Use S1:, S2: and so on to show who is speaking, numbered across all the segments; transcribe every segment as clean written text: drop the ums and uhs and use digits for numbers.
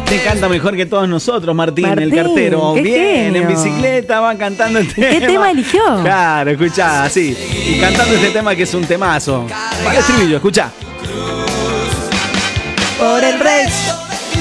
S1: Este canta mejor que todos nosotros, Martín, el cartero. Bien,
S2: genio.
S1: en bicicleta va cantando el tema.
S2: ¿Qué tema eligió?
S1: Claro, escuchá, así. Y cantando este tema que es un temazo. Para el estribillo, escuchá.
S2: Por el resto.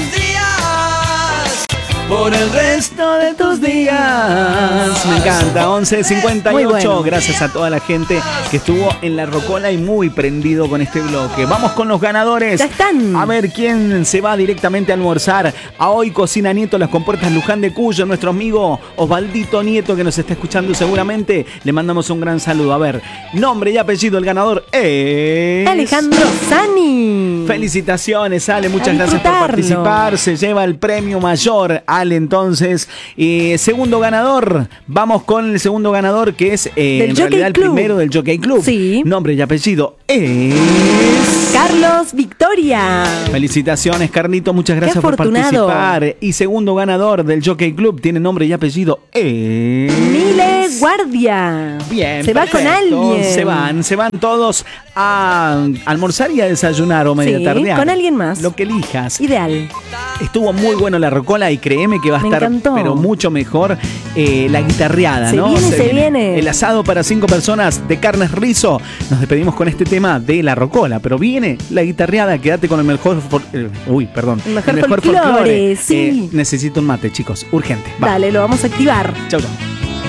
S1: Por el resto de tus días. Me encanta, 11:58.
S2: Muy bueno.
S1: Gracias a toda la gente que estuvo en la rocola y muy prendido con este bloque. Vamos con los ganadores.
S2: Ya están.
S1: A ver quién se va directamente a almorzar. A Hoy Cocina Nieto, Las Compuertas Luján de Cuyo. Nuestro amigo Osvaldito Nieto, que nos está escuchando seguramente. Le mandamos un gran saludo. A ver, nombre y apellido. El ganador es
S2: Alejandro Sani.
S1: Felicitaciones, Ale, muchas
S2: A
S1: gracias por
S2: disfrutarlo.
S1: participar. Se lleva el premio mayor, Ale, entonces. Segundo ganador, vamos con el segundo ganador, que es en
S2: Jockey
S1: realidad el
S2: Club.
S1: primero del Jockey Club.
S2: Sí.
S1: Nombre y apellido es...
S2: Carlos Victoria.
S1: Felicitaciones, Carlito, muchas gracias
S2: Qué
S1: por
S2: afortunado.
S1: participar. Y segundo ganador del Jockey Club, tiene nombre y apellido es...
S2: Mile Guardia.
S1: Bien,
S2: Se va con
S1: perfecto.
S2: alguien.
S1: Se van todos a almorzar y a desayunar o media
S2: Sí,
S1: tardear.
S2: con alguien más.
S1: Lo que elijas.
S2: Ideal.
S1: Estuvo muy bueno la rocola y créeme que va a
S2: Me
S1: estar
S2: encantó.
S1: pero mucho mejor la guitarreada,
S2: Se
S1: ¿no?
S2: viene, se viene.
S1: El asado para 5 personas de carnes rizo. Nos despedimos con este tema de la rocola, pero viene la guitarreada. Quédate con el mejor
S2: El mejor folclore, sí.
S1: Necesito un mate, chicos, urgente. Va.
S2: Dale, lo vamos a activar.
S1: Chau, chau.